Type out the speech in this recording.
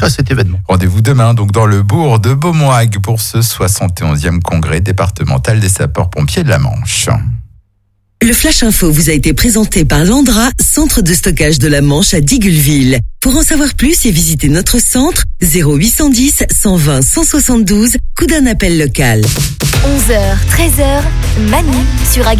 participerez à cet événement. Rendez-vous demain donc dans le bourg de Beaumoig pour ce 71e congrès départemental des sapeurs-pompiers de la Manche. Le Flash Info vous a été présenté par Landra, centre de stockage de la Manche à Digulleville. Pour en savoir plus et visiter notre centre, 0810 120 172, coup d'un appel local. 11h, 13h, Manu sur Agri.